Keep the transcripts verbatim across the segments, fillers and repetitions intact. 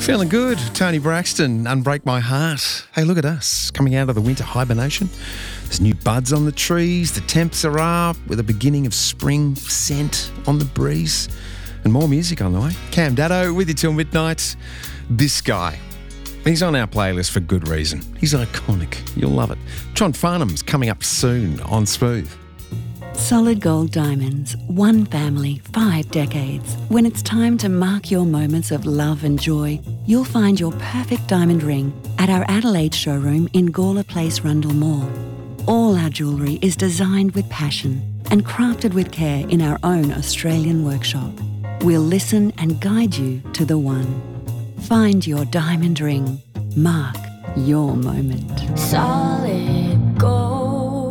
Feeling good. Tony Braxton, Unbreak My Heart. Hey, look at us, coming out of the winter hibernation. There's new buds on the trees, the temps are up, with a beginning of spring scent on the breeze. And more music on the way. Cam Daddo with you till midnight. This guy, he's on our playlist for good reason. He's iconic. You'll love it. Tron Farnham's coming up soon on Smooth. Solid Gold Diamonds, one family, five decades. When it's time to mark your moments of love and joy, you'll find your perfect diamond ring at our Adelaide showroom in Gawler Place, Rundle Mall. All our jewellery is designed with passion and crafted with care in our own Australian workshop. We'll listen and guide you to the one. Find your diamond ring. Mark your moment. Solid Gold.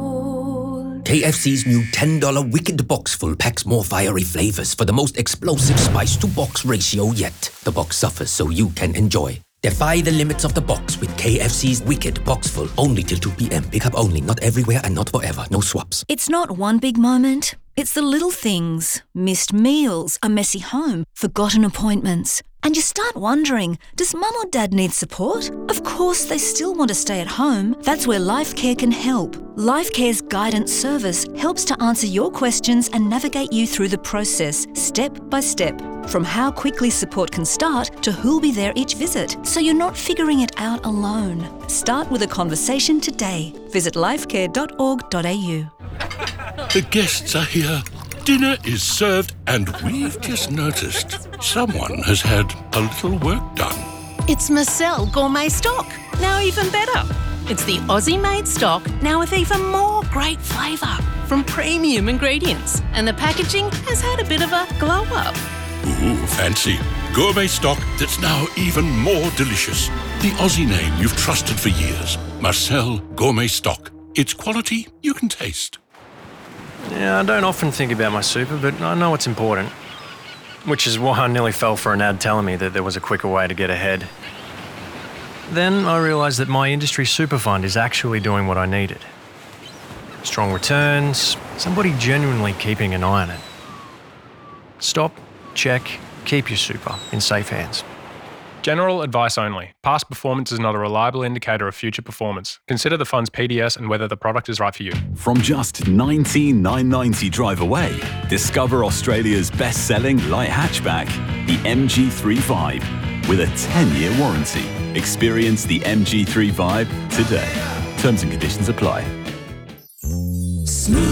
K F C's new ten dollars Wicked Box Full packs more fiery flavours for the most explosive spice-to-box ratio yet. The box suffers so you can enjoy. Defy the limits of the box with K F C's Wicked Box Full. Only till two p.m. Pick up only, not everywhere and not forever. No swaps. It's not one big moment. It's the little things. Missed meals, a messy home, forgotten appointments. And you start wondering, does mum or dad need support? Of course they still want to stay at home. That's where LifeCare can help. LifeCare's guidance service helps to answer your questions and navigate you through the process, step by step. From how quickly support can start to who'll be there each visit, so you're not figuring it out alone. Start with a conversation today. Visit lifecare dot org dot a u. The guests are here. Dinner is served and we've just noticed someone has had a little work done. It's Marcel Gourmet Stock, now even better. It's the Aussie-made stock, now with even more great flavour from premium ingredients. And the packaging has had a bit of a glow-up. Ooh, fancy. Gourmet stock that's now even more delicious. The Aussie name you've trusted for years. Marcel Gourmet Stock. It's quality you can taste. Yeah, I don't often think about my super, but I know it's important. Which is why I nearly fell for an ad telling me that there was a quicker way to get ahead. Then I realised that my industry super fund is actually doing what I needed. Strong returns, somebody genuinely keeping an eye on it. Stop, check, keep your super in safe hands. General advice only. Past performance is not a reliable indicator of future performance. Consider the fund's P D S and whether the product is right for you. From just nineteen thousand nine hundred ninety drive away, discover Australia's best-selling light hatchback, the M G thirty-five, with a ten-year warranty. Experience the M G thirty-five today. Terms and conditions apply. Smooth.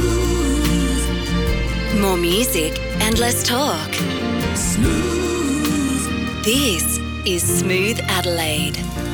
More music and less talk. Smooth. This is Smooth Adelaide.